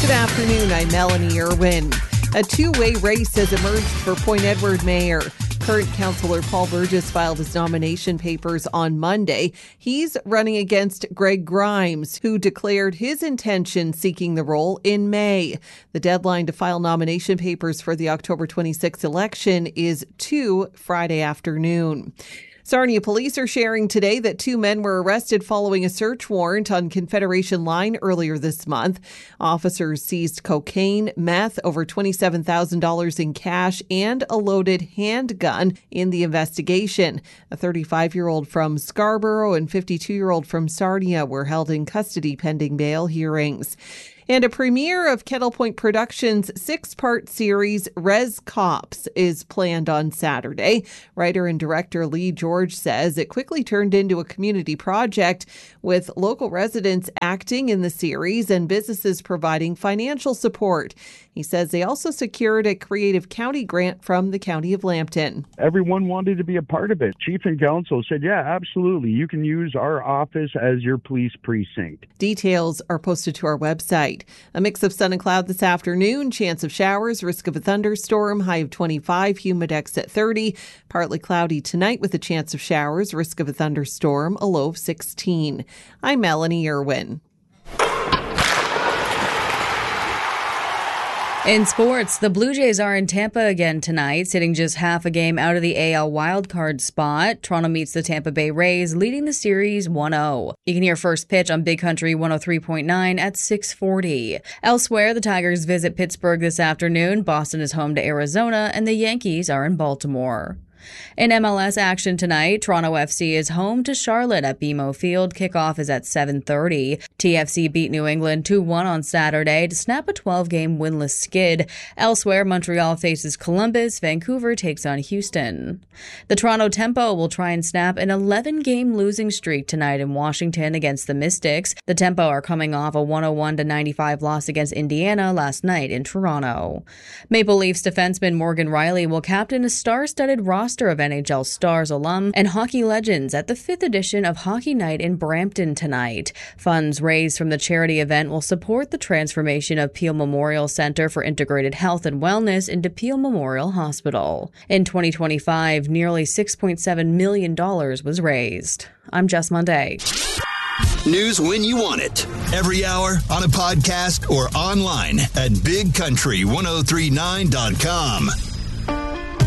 Good afternoon, I'm Melanie Irwin. A two-way race has emerged for Point Edward Mayor. Current councillor Paul Burgess filed his nomination papers on Monday. He's running against Greg Grimes, who declared his intention seeking the role in May. The deadline to file nomination papers for the October 26th election is Friday afternoon. Sarnia police are sharing today that two men were arrested following a search warrant on Confederation Line earlier this month. Officers seized cocaine, meth, over $27,000 in cash, and a loaded handgun in the investigation. A 35-year-old from Scarborough and 52-year-old from Sarnia were held in custody pending bail hearings. And a premiere of Kettle Point Productions' 6-part series, Res Cops, is planned on Saturday. Writer and director Lee George says it quickly turned into a community project, with local residents acting in the series and businesses providing financial support. He says they also secured a Creative County grant from the County of Lambton. Everyone wanted to be a part of it. Chief and council said, yeah, absolutely. You can use our office as your police precinct. Details are posted to our website. A mix of sun and cloud this afternoon, chance of showers, risk of a thunderstorm, high of 25, humidex at 30. Partly cloudy tonight with a chance of showers, risk of a thunderstorm, a low of 16. I'm Melanie Irwin. In sports, the Blue Jays are in Tampa again tonight, sitting just half a game out of the AL wildcard spot. Toronto meets the Tampa Bay Rays, leading the series 1-0. You can hear First Pitch on Big Country 103.9 at 6:40. Elsewhere, the Tigers visit Pittsburgh this afternoon. Boston is home to Arizona, and the Yankees are in Baltimore. In MLS action tonight, Toronto FC is home to Charlotte at BMO Field. Kickoff is at 7:30. TFC beat New England 2-1 on Saturday to snap a 12-game winless skid. Elsewhere, Montreal faces Columbus. Vancouver takes on Houston. The Toronto Tempo will try and snap an 11-game losing streak tonight in Washington against the Mystics. The Tempo are coming off a 101-95 loss against Indiana last night in Toronto. Maple Leafs defenseman Morgan Rielly will captain a star-studded roster of NHL Stars alum and hockey legends at the 5th edition of Hockey Night in Brampton tonight. Funds raised from the charity event will support the transformation of Peel Memorial Center for Integrated Health and Wellness into Peel Memorial Hospital. In 2025, nearly $6.7 million was raised. I'm Jess Monday. News when you want it. Every hour on a podcast or online at bigcountry1039.com.